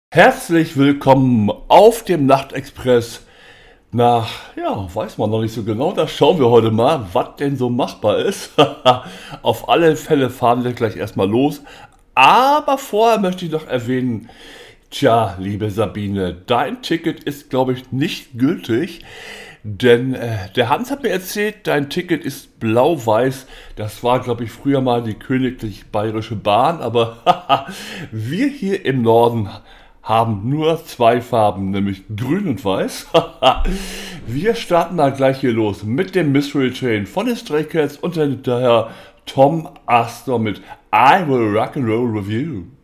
Herzlich willkommen auf dem Nachtexpress. Weiß man noch nicht so genau, da schauen wir heute mal, was denn so machbar ist. Auf alle Fälle fahren wir gleich erstmal los. Aber vorher möchte ich noch erwähnen, tja, liebe Sabine, dein Ticket ist, glaube ich, nicht gültig. Denn der Hans hat mir erzählt, dein Ticket ist blau-weiß. Das war, glaube ich, früher mal die Königlich Bayerische Bahn. Aber wir hier im Norden haben nur zwei Farben, nämlich grün und weiß. Wir starten mal gleich hier los mit dem Mystery Train von den Stray Cats und daher Tom Astor mit I Will Rock and Roll With You.